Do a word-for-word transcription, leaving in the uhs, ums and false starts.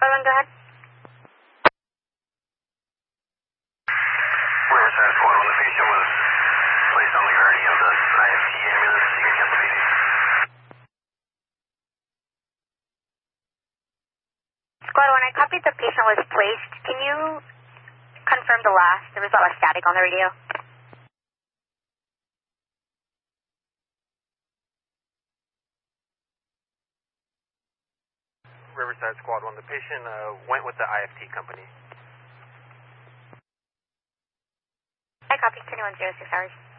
Squad one, go ahead. Riverside Squad one, the patient was placed on the gurney of the I F T ambulance. You can get the P D. Squad one, I copied the patient was placed. Can you confirm the last? There was a lot of static on the radio. Riverside Squad one, the patient uh, went with the I F T company. I copied twenty-one oh six hours.